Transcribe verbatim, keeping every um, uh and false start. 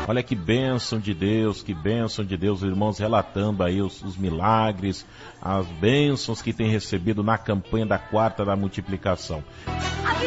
Olha que bênção de Deus, que bênção de Deus, irmãos relatando aí os, os milagres, as bênçãos que tem recebido na campanha da quarta da multiplicação.